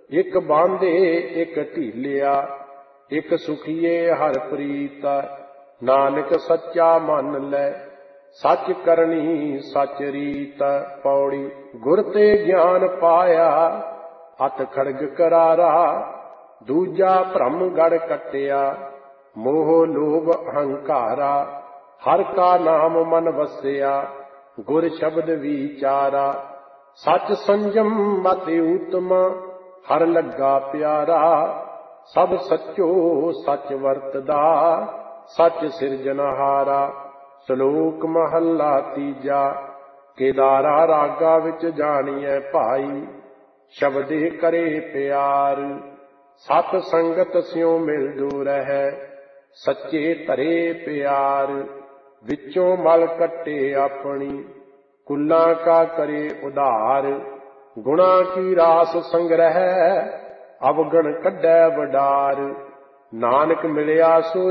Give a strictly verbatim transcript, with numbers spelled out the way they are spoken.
ਇੱਕ ਬਾਂਧੇ ਇੱਕ ਢੀਲਿਆ, ਇੱਕ ਸੁਖੀਏ ਹਰ ਪ੍ਰੀਤ। ਨਾਨਕ ਸੱਚਾ ਮੰਨ ਲੈ, ਸੱਚ ਕਰਨੀ ਸੱਚ ਰੀਤ। ਪੌੜੀ ਗੁਰ ਤੇ ਗਿਆਨ ਪਾਇਆ, ਅਤ ਖੜਗ ਕਰਾਰਾ। ਦੂਜਾ ਭ੍ਰਮ ਗੜ ਕੱਟਿਆ, ਮੋਹ ਲੋਭ ਅਹੰਕਾਰਾ। ਹਰ ਕਾ ਨਾਮ ਮਨ ਵਸਿਆ, ਗੁਰ ਸ਼ਬਦ ਵਿਚਾਰਾ। ਸੱਚ ਸੰਜਮ ਮਤਿ ਊਤਮ, ਹਰ ਲੱਗਾ ਪਿਆਰਾ। ਸਭ ਸੱਚੋ ਸੱਚ ਵਰਤਦਾ, ਸੱਚ ਸਿਰਜਨਹਾਰਾ। ਸ਼ਲੋਕ ਮਹੱਲਾ ਤੀਜਾ। ਕੇਦਾਰਾ ਰਾਗਾ ਵਿੱਚ ਜਾਣੀਐ ਭਾਈ, ਸ਼ਬਦੇ ਕਰੇ ਪਿਆਰ। ਸਤ ਸੰਗਤ ਸਿਉ ਮਿਲ ਜੋ ਰਹੈ, ਸੱਚੇ ਧਰੇ ਪਿਆਰ। ਵਿੱਚੋਂ ਮਲ ਕੱਟੇ ਆਪਣੀ, ਕੁਲਾਂ ਕਾ ਕਰੇ ਉਧਾਰ। ਗੁਣਾ ਕੀ ਰਾਸ ਸੰਗ੍ਰਹਿ, ਅਵਗਣ ਕੱਢੈ ਵਡਾਰ। ਨਾਨਕ ਮਿਲਿਆ ਸੋ